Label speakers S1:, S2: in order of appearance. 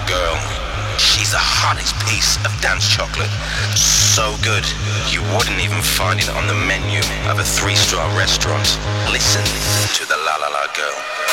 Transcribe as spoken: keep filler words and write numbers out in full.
S1: girl. She's the hottest piece of dance chocolate. So good, you wouldn't even find it on the menu of a three-star restaurant. Listen to the La La La girl.